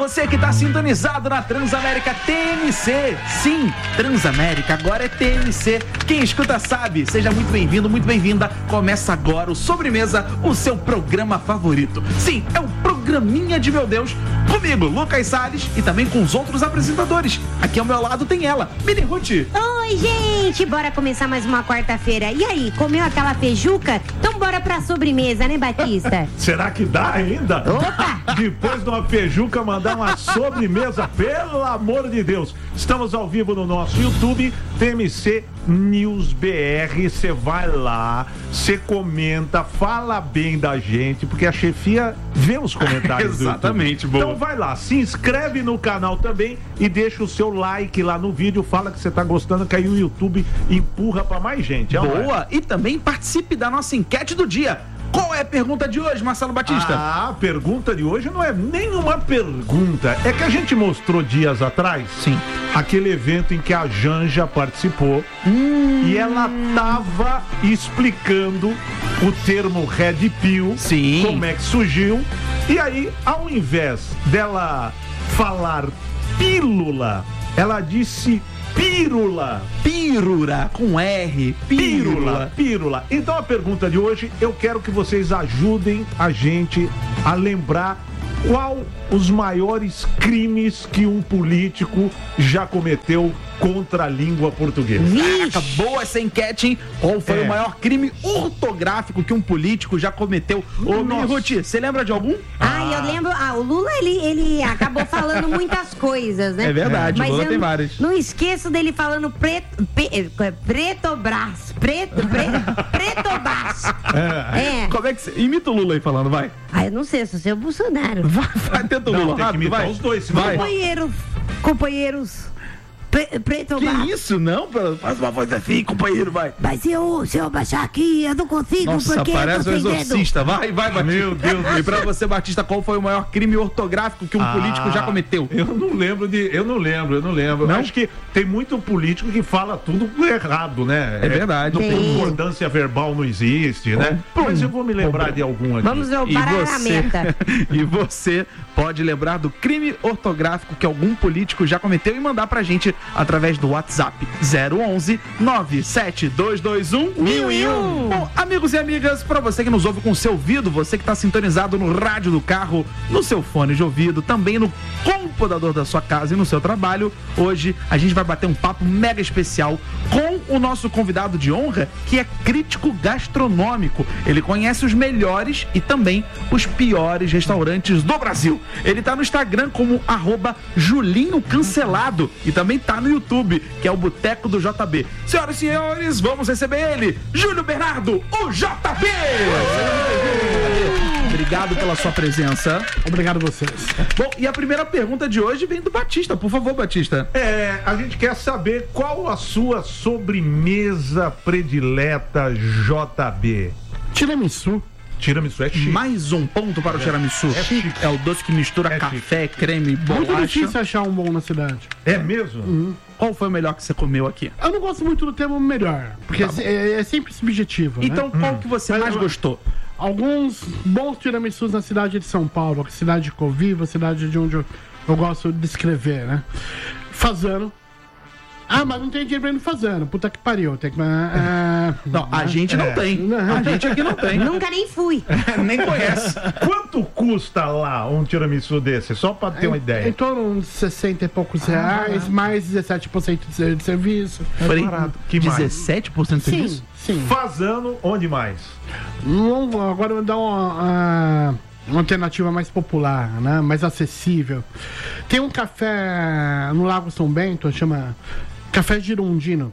você que está sintonizado na Transamérica TMC. Sim, Transamérica agora é TMC. Quem escuta sabe. Seja muito bem-vindo, muito bem-vinda. Começa agora o Sobremesa, o seu programa favorito. Sim, é o programinha de meu Deus. Comigo, Lucas Salles, e também com os outros apresentadores. Aqui ao meu lado tem ela, Mini Ruth. Oi, gente, bora começar mais uma quarta-feira. E aí, comeu aquela feijuca? Então bora pra sobremesa, né, Batista? Será que dá ainda? Opa! Depois de uma feijuca, mandar uma sobremesa, pelo amor de Deus. Estamos ao vivo no nosso YouTube, TMC News BR. Você vai lá, você comenta, fala bem da gente, porque a chefia vê os comentários do YouTube. Exatamente, boa. Então vai lá, se inscreve no canal também e deixa o seu like lá no vídeo, fala que você tá gostando, que aí o YouTube empurra pra mais gente. Boa! E também participe da nossa enquete do dia. Qual é a pergunta de hoje, Marcelo Batista? A pergunta de hoje não é nenhuma pergunta. É que a gente mostrou dias atrás. Sim. Aquele evento em que a Janja participou. E ela tava explicando o termo Red Pill. Sim. Como é que surgiu. E aí, ao invés dela falar pílula, ela disse pírula. Pírula, com R. Pírula. Então a pergunta de hoje, eu quero que vocês ajudem a gente a lembrar qual os maiores crimes que um político já cometeu contra a língua portuguesa. Caraca, boa essa enquete, hein? Qual foi o maior crime ortográfico que um político já cometeu? Ô, Mini Ruth, você lembra de algum? Eu lembro. O Lula, ele acabou falando muitas coisas, né? É verdade, mas o Lula eu tem várias. Não esqueço dele falando pretobras. Pretobras. Como é que você... Imita o Lula aí falando, vai. Eu não sei, sou seu Bolsonaro. Vai tenta o Lula, Tem que rápido, imitar vai. os dois, senão Vai. Companheiros. Que Pretobras. isso, não? Faz uma voz assim, companheiro, vai. Mas se eu baixar aqui, eu não consigo, Nossa, porque parece eu um tô sem dedo. exorcista. Vai, Batista. Meu Deus. E pra você, Batista, qual foi o maior crime ortográfico que um político já cometeu? Eu não lembro. Não? Acho que tem muito político que fala tudo errado, né? É verdade. Concordância verbal não existe, né? Mas eu vou me lembrar de algum aqui. Vamos ver o parameta. E você pode lembrar do crime ortográfico que algum político já cometeu e mandar pra gente através do WhatsApp 011 97221 1001. Bom, amigos e amigas, pra você que nos ouve com o seu ouvido, você que tá sintonizado no rádio do carro, no seu fone de ouvido, também no computador da sua casa e no seu trabalho, hoje a gente vai bater um papo mega especial com o nosso convidado de honra, que é crítico gastronômico. Ele conhece os melhores e também os piores restaurantes do Brasil. Ele tá no Instagram como @Julinho Cancelado e também tá no YouTube, que é o Boteco do JB. Senhoras e senhores, vamos receber ele, Júlio Bernardo, o JB! Obrigado pela sua presença. Obrigado a vocês. Bom, e a primeira pergunta de hoje vem do Batista. Por favor, Batista. A gente quer saber qual a sua sobremesa predileta, JB. Tiramisu. Tiramisu é chique. Mais um ponto para o tiramisu. chique. É o doce que mistura café, creme, Muito bolacha. difícil achar um bom na cidade. É mesmo? Qual foi o melhor que você comeu aqui? Eu não gosto muito do termo melhor, porque é sempre subjetivo, né? Então, qual que você mais gostou? Alguns bons tiramisus na cidade de São Paulo, cidade de Coviva, cidade de onde eu gosto de escrever, né? Fazano. Mas não tem dinheiro pra ir no Fazano. Puta que pariu. Tem que... Não, a gente não tem. A gente aqui não tem. Nunca nem fui. Nem conhece. Quanto custa lá um tiramisu desse? Só pra ter uma Em ideia. torno de 60 e poucos reais, mais 17% de serviço. Falei, Que mais? 17% de serviço? Sim. Fazano, onde mais? Agora eu vou dar uma alternativa mais popular, né? Mais acessível. Tem um café no Lago São Bento, chama Café Girondino.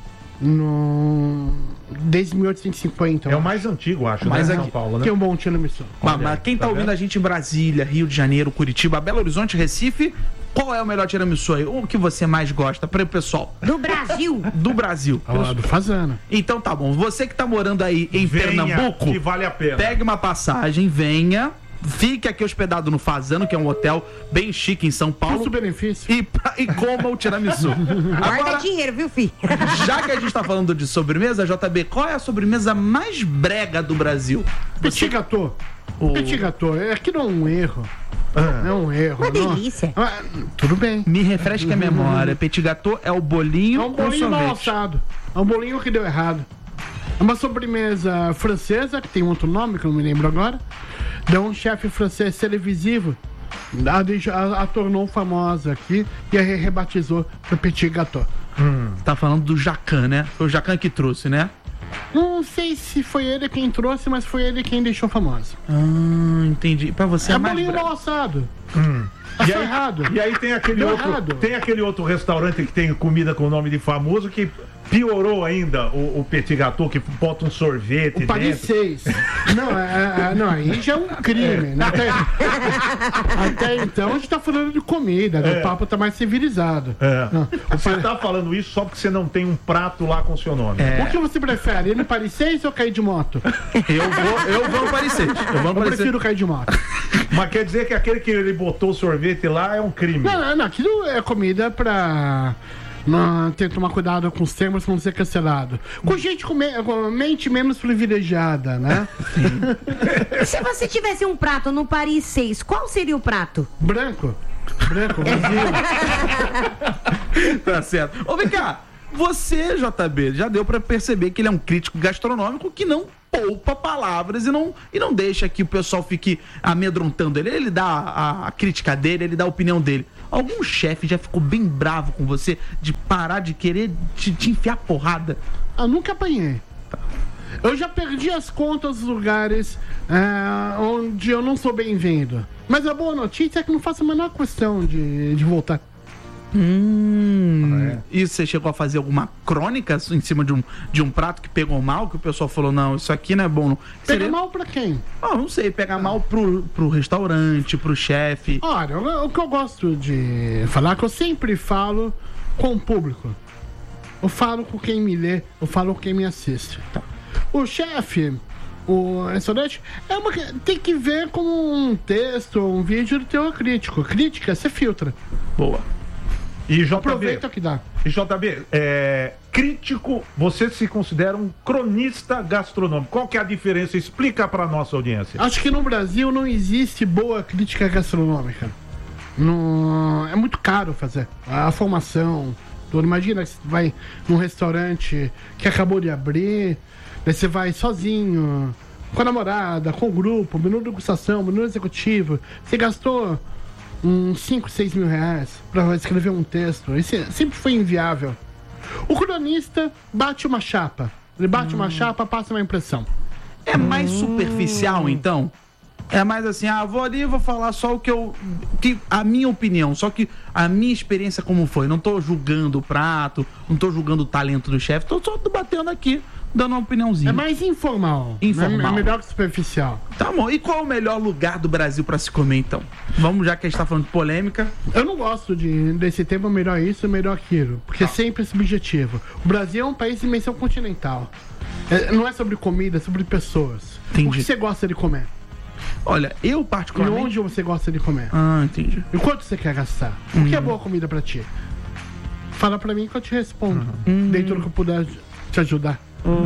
Desde 1850. É o mais antigo, acho, Mais né? aqui. São Paulo, né? Tem um bom tiramisu. Mas quem tá ouvindo a gente em Brasília, Rio de Janeiro, Curitiba, Belo Horizonte, Recife, qual é o melhor tiramisu aí? O que você mais gosta para o pessoal? Do Brasil. Do Brasil. Do Fazano. Então tá bom. Você que tá morando aí em Pernambuco, que vale a pena. pegue uma passagem, venha. Fique aqui hospedado no Fazano, que é um hotel bem chique em São Paulo. Custo-benefício. E coma o tiramisu. Guarda Agora, dinheiro, viu, filho? já que a gente tá falando de sobremesa, JB, qual é a sobremesa mais brega do Brasil? Petit gâteau. O- Petit gâteau. Aqui não é um erro. É um erro. Uma delícia. Tudo bem. Me refresca a memória. Petit gâteau é o bolinho É um bolinho com mal sorvete. assado. É um bolinho que deu errado. É uma sobremesa francesa, que tem outro nome, que eu não me lembro agora. De um chefe francês televisivo. A tornou famosa aqui e a rebatizou para Petit Gâteau. Tá falando do Jacan, né? Foi o Jacan que trouxe, né? Não sei se foi ele quem trouxe, mas foi ele quem deixou famosa. Entendi. Pra você é É mais bolinho bravo. mal assado. E Tá aí, errado. e aí tem aquele Deu outro, errado. tem aquele outro restaurante que tem comida com nome de famoso que piorou ainda o Petit Gâteau, que bota um sorvete O Paris dentro. 6. Não, aí já é um crime. Né? Até então a gente tá falando de comida, né? O papo tá mais civilizado. Não, Você tá falando isso só porque você não tem um prato lá com o seu nome. O que você prefere? Ir no Paris 6 ou cair de moto? Eu vou no Paris 6. Eu vou no Eu Paris 6. prefiro cair de moto. Mas quer dizer que aquele que ele botou o sorvete lá é um crime. Não, aquilo é comida pra. Não, tem que tomar cuidado com os termos pra não ser cancelado. Com gente com mente menos privilegiada, né? Se você tivesse um prato no Paris 6, qual seria o prato? Branco, vazio. Tá certo. Ô, vem cá. Você, JB, já deu pra perceber que ele é um crítico gastronômico que não poupa palavras e não deixa que o pessoal fique amedrontando ele. Ele dá a crítica dele, ele dá a opinião dele. Algum chefe já ficou bem bravo com você de parar de querer te enfiar porrada? Eu nunca apanhei. Eu já perdi as contas dos lugares onde eu não sou bem-vindo. Mas a boa notícia é que não faço a menor questão de voltar. E você chegou a fazer alguma crônica em cima de um prato que pegou mal, que o pessoal falou, não, isso aqui não é bom. Não. Pega mal pra quem? Não sei, pegar mal pro restaurante, pro chefe. Olha, o que eu gosto de falar é que eu sempre falo com o público. Eu falo com quem me lê, eu falo com quem me assiste. O chefe, o restaurante, tem que ver como um texto, um vídeo de teor crítico. Crítica, você filtra. Boa. E JB, Aproveita o que dá. Crítico, você se considera um cronista gastronômico. Qual que é a diferença? Explica pra nossa audiência. Acho que no Brasil não existe boa crítica gastronômica. É muito caro fazer. A formação, tudo. Imagina que você vai num restaurante que acabou de abrir, daí você vai sozinho, com a namorada, com o grupo, menu de degustação, menu executivo. Você gastou uns 5, 6 mil reais pra escrever um texto. Isso sempre foi inviável. O cronista bate uma chapa. Ele bate uma chapa, passa uma impressão. É mais superficial, então? É mais assim, vou ali e vou falar só a minha opinião, só que a minha experiência como foi. Não tô julgando o prato, não tô julgando o talento do chefe, tô só debatendo aqui, dando uma opiniãozinha. É mais informal. Informal. É melhor que superficial. Tá bom, e qual é o melhor lugar do Brasil pra se comer, então? Vamos, já que a gente tá falando de polêmica. Eu não gosto desse tema, melhor isso, melhor aquilo. Porque sempre é subjetivo. O Brasil é um país de dimensão continental. Não é sobre comida, é sobre pessoas. Entendi. O que você gosta de comer? Olha, eu E particularmente... onde você gosta de comer? Entendi. E quanto você quer gastar? O que é boa comida pra ti? Fala pra mim que eu te respondo. Dei tudo que eu puder te ajudar.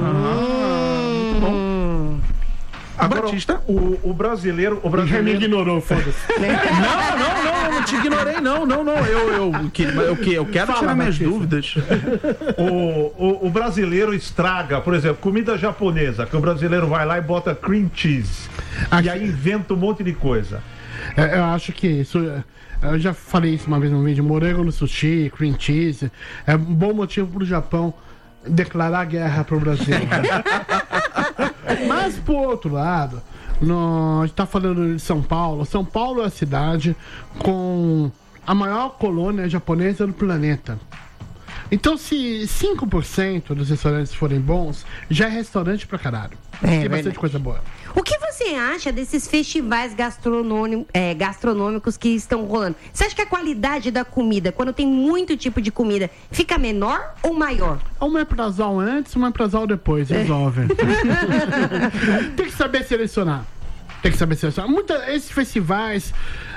Muito bom. Agora, Batista? o brasileiro... Já me ignorou, foda-se. Não, não te ignorei, não. Eu quero Fala, tirar minhas Batista. dúvidas. O brasileiro estraga, por exemplo, comida japonesa, que o brasileiro vai lá e bota cream cheese. E aí inventa um monte de coisa. Eu acho que isso... Eu já falei isso uma vez no vídeo. Morango no sushi, cream cheese. É um bom motivo pro Japão declarar guerra pro Brasil. Mas, por outro lado, a gente tá falando de São Paulo. São Paulo é a cidade com a maior colônia japonesa do planeta. Então, se 5% dos restaurantes forem bons, já é restaurante pra caralho. Tem bastante coisa boa. O que você acha desses festivais gastronômicos que estão rolando? Você acha que a qualidade da comida, quando tem muito tipo de comida, fica menor ou maior? Uma omeprazol antes, uma omeprazol depois, resolve. Tem que saber selecionar. Esses festivais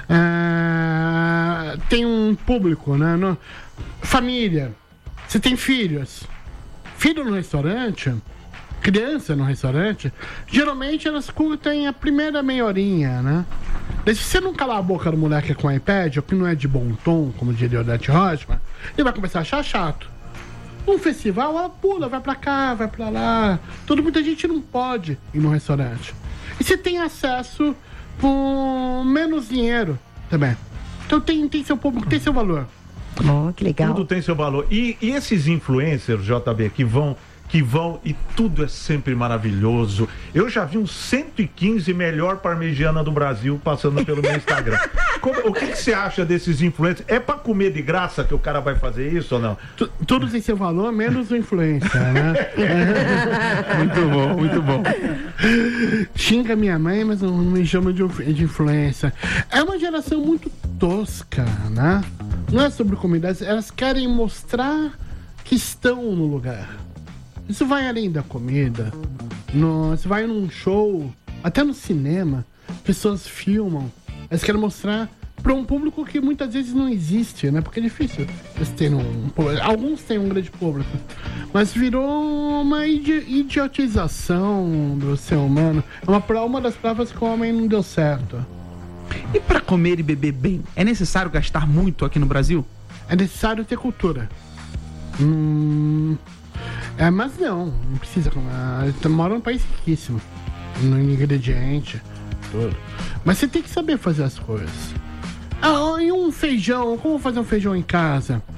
tem um público, né? Família. Você tem filhos. Filho no restaurante, criança no restaurante, geralmente elas curtem a primeira meia horinha, né? Daí, se você não calar a boca do moleque com o iPad, ou que não é de bom tom, como diria o Odete Roitman, ele vai começar a achar chato. Um festival, ela pula, vai pra cá, vai pra lá. Muita gente não pode ir no restaurante. E você tem acesso por menos dinheiro também. Então tem seu público, tem seu valor. Oh, que legal. Tudo tem seu valor. E esses influencers, JB, que vão e tudo é sempre maravilhoso. Eu já vi uns 115 melhor parmegiana do Brasil passando pelo meu Instagram. O que você acha desses influencers? É pra comer de graça que o cara vai fazer isso ou não? Tudo tem seu valor, menos o influencer, né? Muito bom, muito bom. Xinga minha mãe, mas não me chama de influencer. É uma geração muito tosca, né? Não é sobre comida, elas querem mostrar que estão no lugar. Isso vai além da comida. Você vai num show, até no cinema, pessoas filmam. Elas querem mostrar para um público que muitas vezes não existe, né? Porque é difícil eles terem alguns têm um grande público. Mas virou uma idiotização do ser humano. Uma das provas que o homem não deu certo. E para comer e beber bem, é necessário gastar muito aqui no Brasil? É necessário ter cultura. Mas não precisa. Mora num país riquíssimo. No ingrediente, tudo. Mas você tem que saber fazer as coisas. E um feijão, como fazer um feijão em casa?